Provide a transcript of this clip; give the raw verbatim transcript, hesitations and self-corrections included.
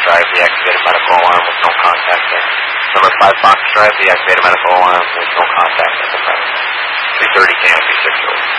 Drive, deactivated medical alarm with no contact there. Number five Fox Drive, deactivated medical alarm with no contact at the present. three thirty Canopy six oh.